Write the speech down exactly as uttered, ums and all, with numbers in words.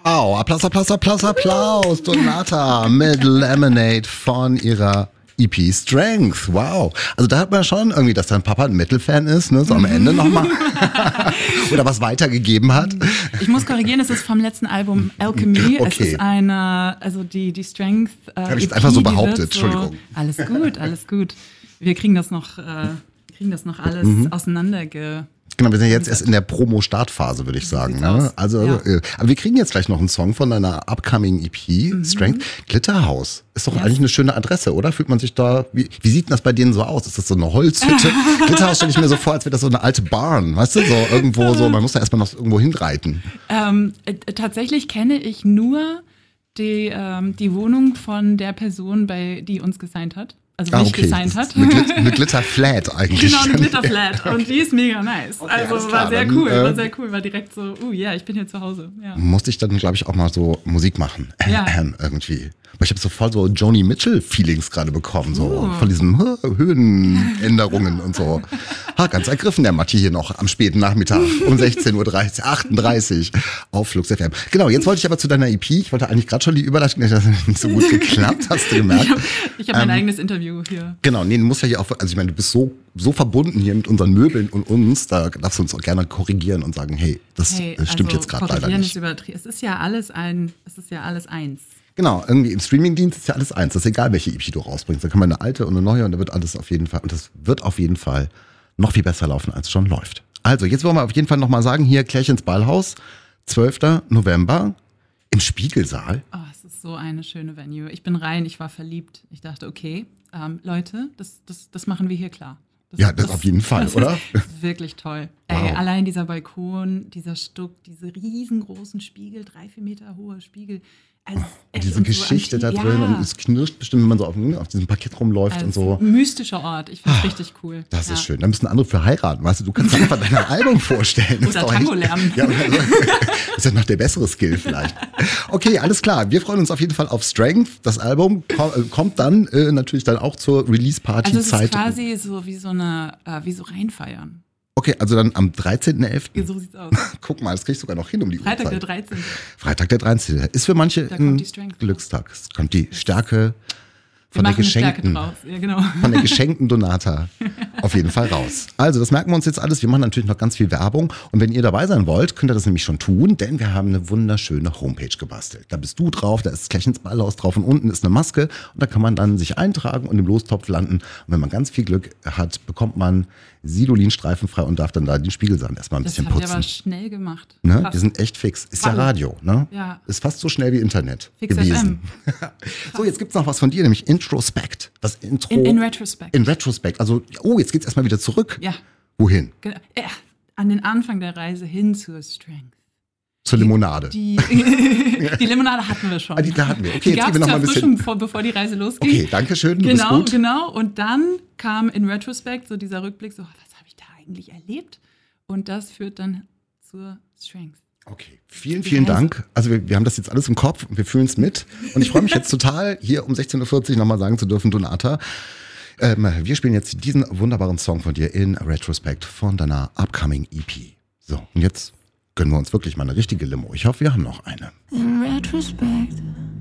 Wow, Applaus, Applaus, Applaus, Applaus. Donata mit Lemonade von ihrer E P Strength. Wow. Also da hat man schon irgendwie, dass dein Papa ein Metal-Fan ist, ne? So am Ende nochmal. Oder was weitergegeben hat. Ich muss korrigieren, es ist vom letzten Album Alchemy. Okay. Es ist eine, also die, die Strength. Äh, Habe ich jetzt E P, einfach so die wird behauptet, so, Entschuldigung. Alles gut, alles gut. Wir kriegen das noch, äh, kriegen das noch alles Mhm. auseinanderge. Genau, wir sind jetzt erst in der Promo-Startphase, würde ich sagen. Ne? aus. Also, Ja. äh, aber wir kriegen jetzt gleich noch einen Song von deiner upcoming E P, Mhm. Strength. Glitterhaus. Ist doch Yes. eigentlich eine schöne Adresse, oder? Fühlt man sich da, wie, wie sieht denn das bei denen so aus? Ist das so eine Holzhütte? Glitterhaus stelle ich mir so vor, als wäre das so eine alte Barn, weißt du? So irgendwo so, man muss da erstmal noch irgendwo hinreiten. Ähm, äh, tatsächlich kenne ich nur die, ähm, die Wohnung von der Person, bei, die uns gesigned hat. Also Ah, mich okay. gesigned hat. Eine, Glit eine Glitterflat eigentlich. Genau, eine Glitterflat. Und die ist mega nice. Okay, alles also klar, war sehr dann, cool, äh, war sehr cool. War direkt so, uh ja, ich bin hier zu Hause. Ja. Musste ich dann, glaube ich, auch mal so Musik machen. Ja. Ähm, irgendwie. Aber ich habe so voll so Joni Mitchell-Feelings gerade bekommen, so Uh. von diesen Hö- Höhenänderungen und so. Ha, ganz ergriffen der Matti hier noch am späten Nachmittag um sechzehn Uhr achtunddreißig auf Flux F M. Genau, jetzt wollte ich aber zu deiner E P. Ich wollte eigentlich gerade schon die Überleitung, das hat nicht so gut geklappt, hast du gemerkt. Ich habe ich hab mein Ähm, eigenes Interview hier. Genau, nee, du musst ja hier auch, also ich meine, du bist so, so verbunden hier mit unseren Möbeln und uns, da darfst du uns auch gerne korrigieren und sagen, hey, das Hey, äh, stimmt also, jetzt gerade leider korrigieren nicht. ist übertrieben. Es ist ja alles ein, es ist ja alles eins. Genau, irgendwie im Streamingdienst ist ja alles eins. Das ist egal, welche E P du rausbringst. Da kann man eine alte und eine neue und da wird alles auf jeden Fall, und das wird auf jeden Fall noch viel besser laufen, als es schon läuft. Also, jetzt wollen wir auf jeden Fall nochmal sagen, hier Klärchens Ballhaus, zwölfter November im Spiegelsaal. Oh, es ist so eine schöne Venue. Ich bin rein, ich war verliebt. Ich dachte, okay, ähm, Leute, das, das, das machen wir hier klar. Das, Ja, das auf jeden Fall, das oder? Ist wirklich toll. Wow. Ey, allein dieser Balkon, dieser Stuck, diese riesengroßen Spiegel, drei, vier Meter hohe Spiegel. Also, Und echt diese und so Geschichte anti- da drin ja. und es knirscht bestimmt, wenn man so auf, auf diesem Parkett rumläuft Also, und so. ein mystischer Ort. Ich finde es richtig cool. Das ja. ist schön. Da müssen andere für heiraten, weißt du? Du kannst einfach dein Album vorstellen. Das Oder ist doch Tango echt- lernen. Ja, also, ist ja noch der bessere Skill vielleicht. Okay, alles klar. Wir freuen uns auf jeden Fall auf Strength. Das Album ko- äh, kommt dann äh, natürlich dann auch zur Also es ist Release-Party-Zeit. quasi so wie so eine, äh, wie so reinfeiern. Okay, also dann am dreizehnten elften So sieht's aus. Guck mal, das krieg ich sogar noch hin um die Freitag der Uhrzeit. dreizehnte Freitag der dreizehnte Ist für manche Da ein kommt die Strength. Glückstag. Es kommt die Stärke Wir von der machen eine Stärke geschenkten, draus. Ja, genau. von der geschenkten Donata auf jeden Fall raus. Also, das merken wir uns jetzt alles. Wir machen natürlich noch ganz viel Werbung. Und wenn ihr dabei sein wollt, könnt ihr das nämlich schon tun, denn wir haben eine wunderschöne Homepage gebastelt. Da bist du drauf, da ist Klärchens Ballhaus drauf und unten ist eine Maske. Und da kann man dann sich eintragen und im Lostopf landen. Und wenn man ganz viel Glück hat, bekommt man Sidolin streifenfrei und darf dann da den Spiegelsand erstmal ein Das bisschen habt ihr putzen. aber schnell gemacht. Ne? Krass. Wir sind echt fix. Ist ja Wow. Radio, ne? Ja. Ist fast so schnell wie Internet Fix gewesen. So, jetzt gibt's noch was von dir, nämlich Introspect. Das Intro. In, in Retrospect. In Retrospect. Also, oh, jetzt geht's erstmal wieder zurück. Ja. Wohin? Genau. Ja, an den Anfang der Reise hin zur Strength. Zur Limonade. Die, die Limonade hatten wir schon. Ah, die da hatten wir. Okay, die jetzt gab's gehen wir noch zur mal ein bisschen. Erfrischung, bevor, bevor die Reise losging. Okay, danke schön. Du Genau, bist gut. genau. Und dann kam in Retrospect so dieser Rückblick, so, was habe ich da eigentlich erlebt? Und das führt dann zur Strength. Okay, vielen, vielen Dank. Also wir, wir haben das jetzt alles im Kopf und wir fühlen es mit. Und ich freue mich jetzt total, hier um sechzehn Uhr vierzig nochmal sagen zu dürfen, Donata, ähm, wir spielen jetzt diesen wunderbaren Song von dir in Retrospect von deiner upcoming E P. So, und jetzt gönnen wir uns wirklich mal eine richtige Limo. Ich hoffe, wir haben noch eine. In retrospect,